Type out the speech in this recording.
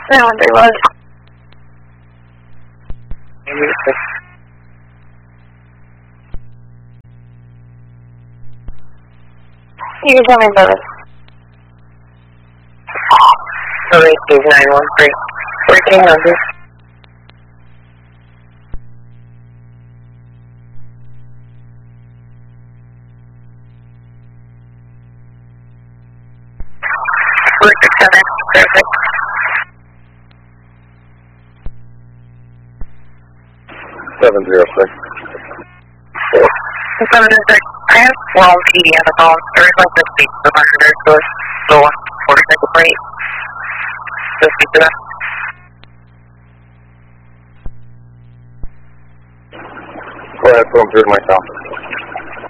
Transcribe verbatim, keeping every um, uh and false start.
No, there was. You can tell me about it. Sorry, Steve, nine one three. fourteen hundred. four six seven, perfect. seven zero six. seven zero six. I have wrong P D on the phone. There is like this speak to the monitor, so it's the one motorcycle plate. So speak to that. Go ahead, put them through to my office.